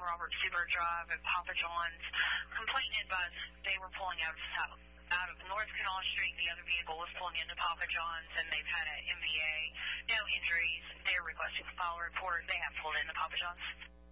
Robert Seabird Drive at Papa John's. Complainant advised they were pulling out of North Canal Street. The other vehicle was pulling into Papa John's, and they've had an MVA. No injuries. They're requesting a file report. They have pulled into Papa John's.